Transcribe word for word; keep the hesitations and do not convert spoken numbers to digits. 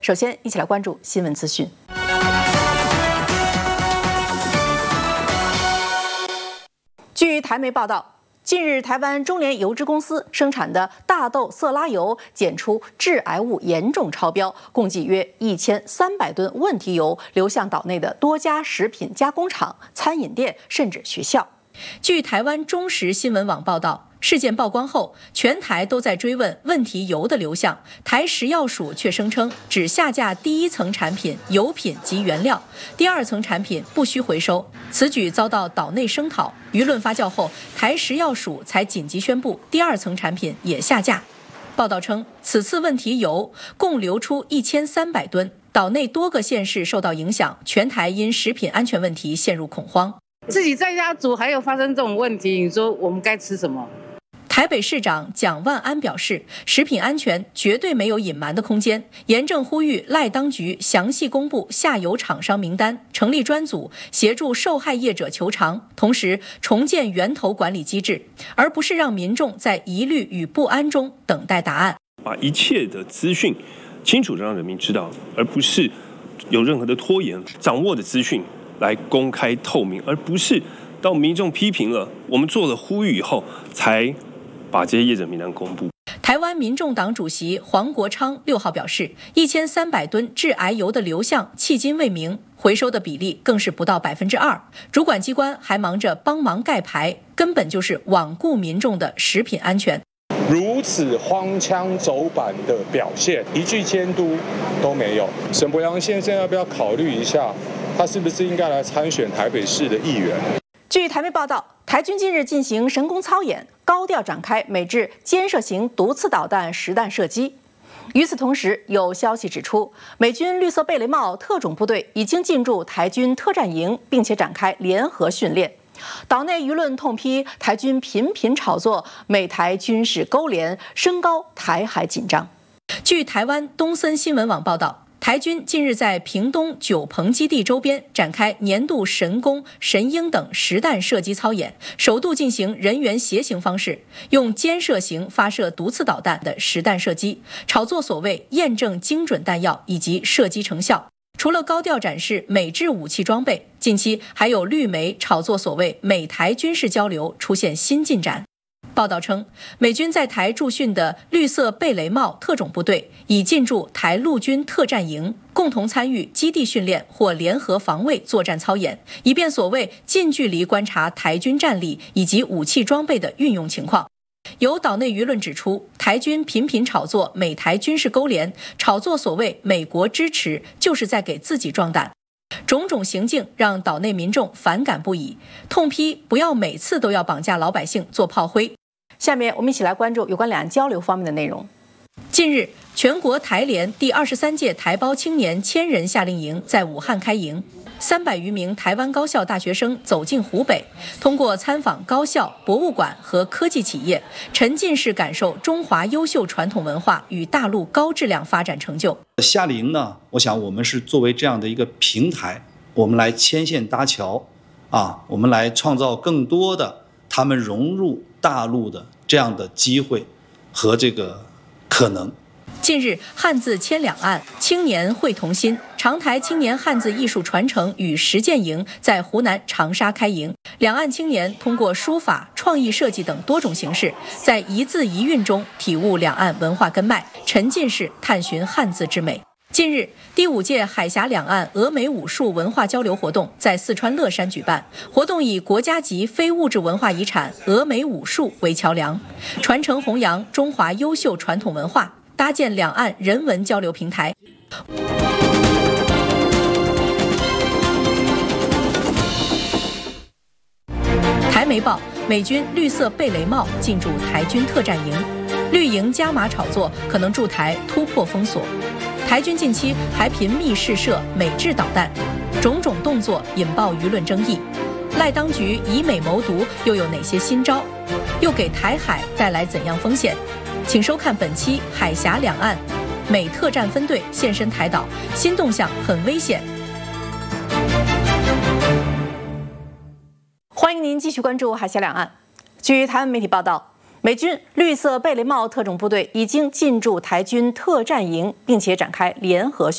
首先，一起来关注新闻资讯。据台媒报道，近日台湾中联油脂公司生产的大豆色拉油检出致癌物严重超标，共计约一千三百吨问题油流向岛内的多家食品加工厂、餐饮店，甚至学校。据台湾中时新闻网报道，事件曝光后，全台都在追问问题油的流向，台食药署却声称只下架第一层产品油品及原料，第二层产品不需回收。此举遭到岛内声讨，舆论发酵后，台食药署才紧急宣布第二层产品也下架。报道称，此次问题油共流出一千三百吨，岛内多个县市受到影响，全台因食品安全问题陷入恐慌。 自己在家煮还有发生这种问题，你说我们该吃什么？ 台北市长蒋万安表示，食品安全绝对没有隐瞒的空间，严正呼吁赖当局详细公布下游厂商名单，成立专组协助受害业者求偿，同时重建源头管理机制，而不是让民众在疑虑与不安中等待答案。 把一切的资讯清楚地让人民知道，而不是有任何的拖延，掌握的资讯来公开透明，而不是到民众批评了，我们做了呼吁以后才把这些业者名单公布。 台湾民众党主席黄国昌六号表示，一千三百吨致癌油的流向迄今未明，回收的比例更是不到百分之二。主管机关还忙着帮忙盖牌，根本就是罔顾民众的食品安全。 如此荒腔走板的表现，一句监督都没有。沈伯洋先生要不要考虑一下，他是不是应该来参选台北市的议员？ 据台媒报道，台军近日进行神功操演，高调展开美制肩射型毒刺导弹实弹射击。与此同时，有消息指出，美军绿色贝雷帽特种部队已经进驻台军特战营，并且展开联合训练。岛内舆论痛批台军频频炒作美台军事勾连，升高台海紧张。据台湾东森新闻网报道，台军近日在屏东九鹏基地周边展开年度神功、神鹰等实弹射击操演，首度进行人员携行方式，用肩射型发射毒刺导弹的实弹射击，炒作所谓验证精准弹药以及射击成效。除了高调展示美制武器装备，近期还有绿媒炒作所谓美台军事交流出现新进展。报道称，美军在台驻训的绿色贝雷帽特种部队已进驻台陆军特战营，共同参与基地训练或联合防卫作战操演，以便所谓近距离观察台军战力以及武器装备的运用情况。有岛内舆论指出，台军频频炒作美台军事勾连，炒作所谓美国支持，就是在给自己壮胆。种种行径让岛内民众反感不已，痛批不要每次都要绑架老百姓做炮灰。下面我们一起来关注有关两岸交流方面的内容。近日，全国台联第二十三届台胞青年千人夏令营在武汉开营，三百余名台湾高校大学生走进湖北，通过参访高校、博物馆和科技企业，沉浸式感受中华优秀传统文化与大陆高质量发展成就。 夏令营呢，我想我们是作为这样的一个平台，我们来牵线搭桥，啊，我们来创造更多的他们融入大陆的这样的机会和这个可能。 近日，汉字牵两岸，青年会同心。长台青年汉字艺术传承与实践营在湖南长沙开营，两岸青年通过书法、创意设计等多种形式，在一字一韵中体悟两岸文化根脉，沉浸式探寻汉字之美。近日，第五届海峡两岸峨眉武术文化交流活动在四川乐山举办。活动以国家级非物质文化遗产峨眉武术为桥梁，传承弘扬中华优秀传统文化，搭建两岸人文交流平台。台媒报，美军绿色贝雷帽进驻台军特战营，绿营加码炒作可能驻台突破封锁。台军近期还频密试射美制导弹，种种动作引爆舆论争议。赖当局以美谋独又有哪些新招？又给台海带来怎样风险？请收看本期《海峡两岸》，美特战分队现身台岛，新动向很危险。欢迎您继续关注《海峡两岸》。据台湾媒体报道，美军绿色贝雷帽特种部队已经进驻台军特战营，并且展开联合训练。